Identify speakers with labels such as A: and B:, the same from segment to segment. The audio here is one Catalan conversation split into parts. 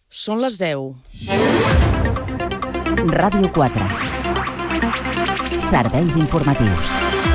A: Són les 10.
B: Ràdio 4. Serveis informatius.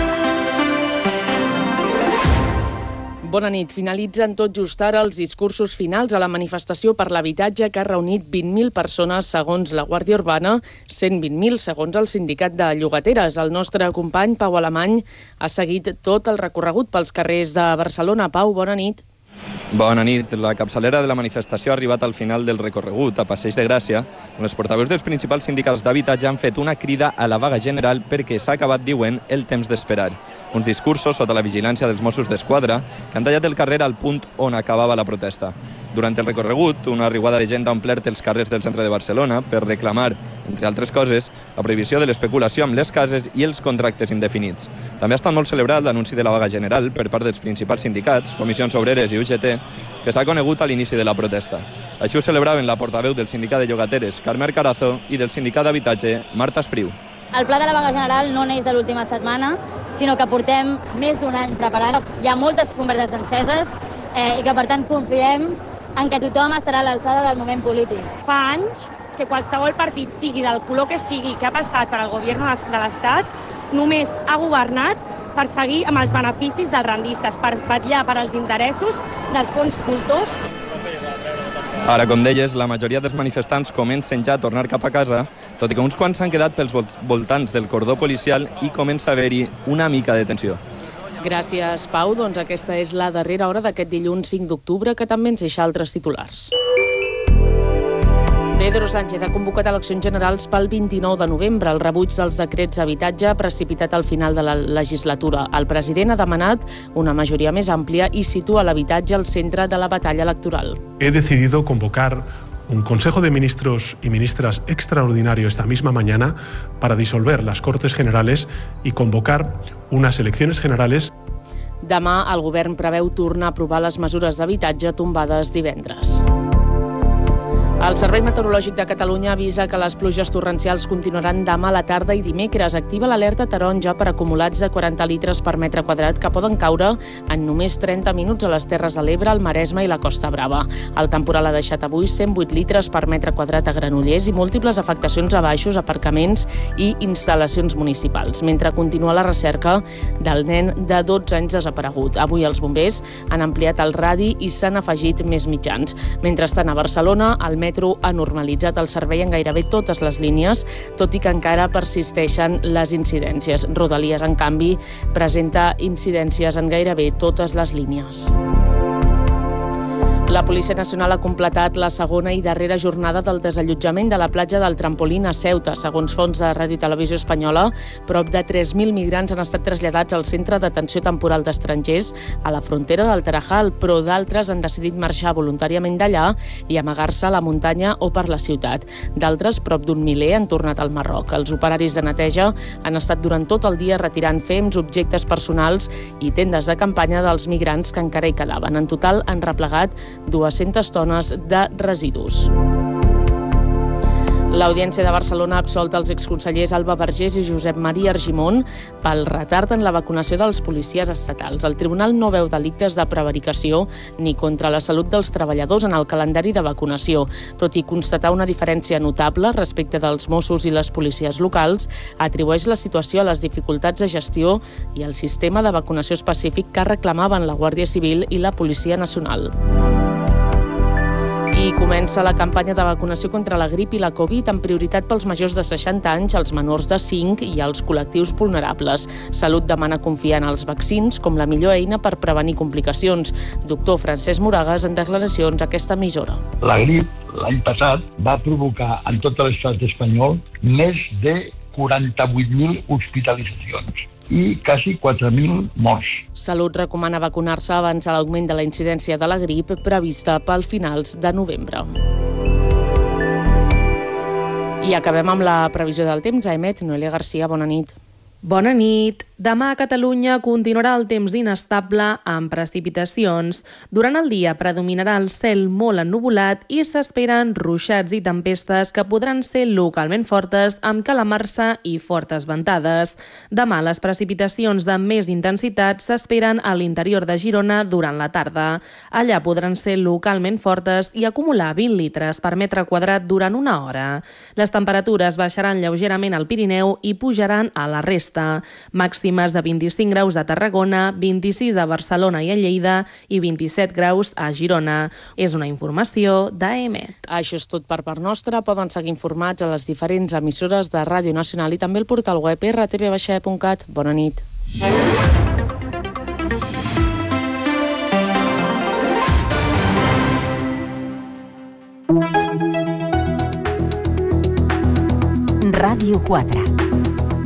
A: Bona nit. Finalitzen tot just ara els discursos finals a la manifestació per l'habitatge que ha reunit 20.000 persones segons la Guàrdia Urbana, 120.000 segons el sindicat de llogateres. El nostre company Pau Alemany ha seguit tot el recorregut pels carrers de Barcelona. Pau, bona nit.
C: Bona nit. La capçalera de la manifestació ha arribat al final del recorregut, a Passeig de Gràcia, on els portaveus dels principals sindicats d'habitatge han fet una crida a la vaga general perquè s'ha acabat, diuen, el temps d'esperar. Uns discursos sota la vigilància dels Mossos d'Esquadra que han tallat el carrer al punt on acabava la protesta. Durant el recorregut, una riuada de gent ha omplert els carrers del centre de Barcelona per reclamar, entre altres coses, la prohibició de l'especulació amb les cases i els contractes indefinits. També ha estat molt celebrat l'anunci de la vaga general per part dels principals sindicats, Comissions Obreres i UGT, que s'ha conegut a l'inici de la protesta. Així ho celebraven la portaveu del sindicat de llogateres, Carme Arcarazo, i del sindicat d'habitatge, Marta Espriu.
D: El pla de la vaga general no neix de l'última setmana, sinó que portem més d'un any preparant. Hi ha moltes converses enceses i que, per tant, confiem en que tothom estarà a l'alçada del moment polític.
E: Fa anys que qualsevol partit, sigui del color que sigui, que ha passat per al govern de l'Estat, només ha governat per seguir amb els beneficis dels rendistes, per vetllar per als interessos dels fons voltors.
C: Ara, com deies, la majoria dels manifestants comencen ja a tornar cap a casa, tot i que uns quants s'han quedat pels voltants del cordó policial i comença a haver-hi una mica de tensió.
A: Gràcies, Pau. Doncs aquesta és la darrera hora d'aquest dilluns 5 d'octubre, que també ens deixa altres titulars. Pedro Sánchez ha convocat eleccions generals pel 29 de novembre. El rebuig dels decrets d'habitatge ha precipitat al final de la legislatura. El president ha demanat una majoria més àmplia i situa l'habitatge al centre de la batalla electoral.
F: He decidido convocar un Consejo de Ministros y Ministras extraordinario esta misma mañana para disolver las Cortes Generales y convocar unas elecciones generales.
A: Demà el govern preveu tornar a aprovar les mesures d'habitatge tombades divendres. El Servei Meteorològic de Catalunya avisa que les pluges torrencials continuaran demà a la tarda i dimecres. Activa l'alerta taronja per acumulats de 40 litres per metre quadrat que poden caure en només 30 minuts a les Terres de l'Ebre, el Maresme i la Costa Brava. El temporal ha deixat avui 108 litres per metre quadrat a Granollers i múltiples afectacions a baixos, aparcaments i instal·lacions municipals, mentre continua la recerca del nen de 12 anys desaparegut. Avui els bombers han ampliat el radi i s'han afegit més mitjans. Mentrestant, a Barcelona, el metro ha normalitzat el servei en gairebé totes les línies, tot i que encara persisteixen les incidències. Rodalies, en canvi, presenta incidències en gairebé totes les línies. La Policia Nacional ha completat la segona i darrera jornada del desallotjament de la platja del Trampolín a Ceuta. Segons fonts de Ràdio i Televisió Espanyola, prop de 3.000 migrants han estat traslladats al centre d'atenció temporal d'estrangers a la frontera del Tarajal, però d'altres han decidit marxar voluntàriament d'allà i amagar-se a la muntanya o per la ciutat. D'altres, prop d'un miler, han tornat al Marroc. Els operaris de neteja han estat durant tot el dia retirant fems, objectes personals i tendes de campanya dels migrants que encara hi quedaven. En total han replegat 200 tones de residus. L'Audiència de Barcelona ha absolt els exconsellers Alba Vergés i Josep Maria Argimon pel retard en la vacunació dels policies estatals. El tribunal no veu delictes de prevaricació ni contra la salut dels treballadors en el calendari de vacunació. Tot i constatar una diferència notable respecte dels Mossos i les policies locals, atribueix la situació a les dificultats de gestió i al sistema de vacunació específic que reclamaven la Guàrdia Civil i la Policia Nacional. I comença la campanya de vacunació contra la grip i la Covid amb prioritat pels majors de 60 anys, els menors de 5 i els col·lectius vulnerables. Salut demana confiar en els vaccins com la millor eina per prevenir complicacions. Doctor Francesc Moragas, en declaracions a aquesta emissora.
G: La grip l'any passat va provocar en tot l'estat espanyol més de 48.000 hospitalitzacions i quasi 4.000 morts.
A: Salut recomana vacunar-se abans de l'augment de la incidència de la grip prevista pel finals de novembre. I acabem amb la previsió del temps. Emet, Noelia Garcia, bona nit.
H: Bona nit.
A: Demà a Catalunya continuarà el temps inestable amb precipitacions. Durant el dia predominarà el cel molt ennuvolat i s'esperen ruixats i tempestes que podran ser localment fortes amb calamarsa i fortes ventades. Demà les precipitacions de més intensitat s'esperen a l'interior de Girona durant la tarda. Allà podran ser localment fortes i acumular 20 litres per metre quadrat durant una hora. Les temperatures baixaran lleugerament al Pirineu i pujaran a la resta. Màximes de 25 graus a Tarragona, 26 a Barcelona i a Lleida i 27 graus a Girona. És una informació d'AEMET. Això és tot per part nostra. Poden seguir informats a les diferents emissores de Ràdio Nacional i també al portal web rtv.cat. Bona nit.
B: Ràdio 4.